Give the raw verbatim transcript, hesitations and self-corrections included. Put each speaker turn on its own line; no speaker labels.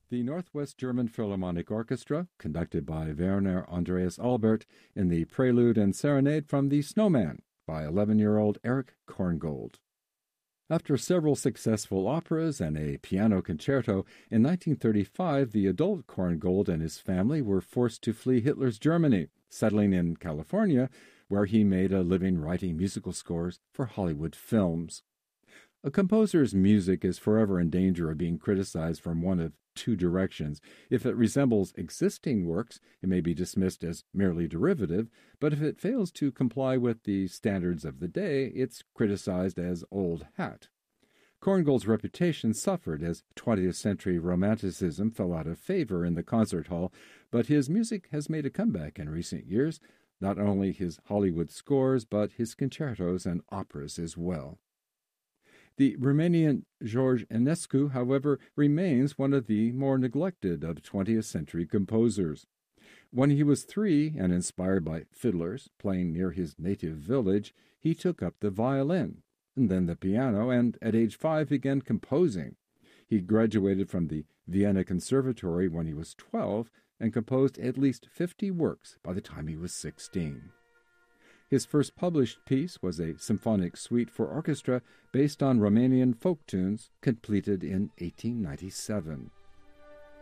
The Northwest German Philharmonic Orchestra, conducted by Werner Andreas Albert in the Prelude and Serenade from The Snowman by eleven-year-old Erich Korngold. After several successful operas and a piano concerto, in nineteen thirty-five the adult Korngold and his family were forced to flee Hitler's Germany, settling in California, where he made a living writing musical scores for Hollywood films. A composer's music is forever in danger of being criticized from one of two directions. If it resembles existing works, it may be dismissed as merely derivative, but if it fails to comply with the standards of the day, it's criticized as old hat. Korngold's reputation suffered as twentieth century Romanticism fell out of favor in the concert hall, but his music has made a comeback in recent years, not only his Hollywood scores, but his concertos and operas as well. The Romanian George Enescu, however, remains one of the more neglected of twentieth century composers. When he was three and inspired by fiddlers playing near his native village, he took up the violin, and then the piano, and at age five began composing. He graduated from the Vienna Conservatory when he was twelve and composed at least fifty works by the time he was sixteen. His first published piece was a symphonic suite for orchestra based on Romanian folk tunes, completed in eighteen ninety-seven.